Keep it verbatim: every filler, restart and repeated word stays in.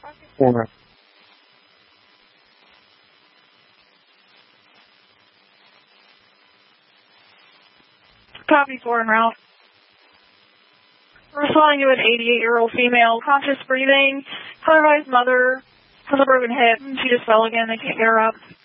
four. Copy four en route. We're responding to an eighty-eight-year-old female, conscious breathing, paralyzed mother, has a broken hip, and she just fell again. They can't get her up.